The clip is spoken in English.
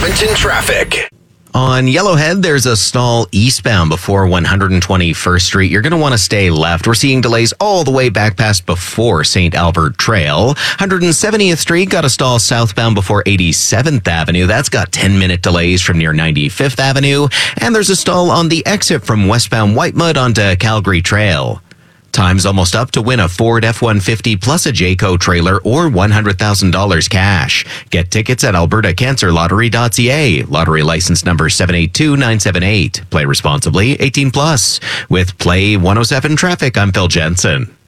Edmonton traffic. On Yellowhead, there's a stall eastbound before 121st Street. You're going to want to stay left. We're seeing delays all the way back past before St. Albert Trail. 170th Street got a stall southbound before 87th Avenue. That's got 10-minute delays from near 95th Avenue. And there's a stall on the exit from westbound Whitemud onto Calgary Trail. Time's almost up to win a Ford F-150 plus a Jayco trailer or $100,000 cash. Get tickets at albertacancerlottery.ca. Lottery license number 782978. Play responsibly, 18+. With Play 107 Traffic, I'm Phil Jensen.